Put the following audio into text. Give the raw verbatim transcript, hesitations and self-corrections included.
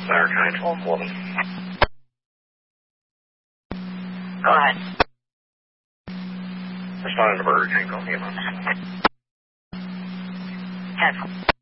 Center nine twelve eleven. Go ahead. Responding to Burger King, call me a month. Cancel.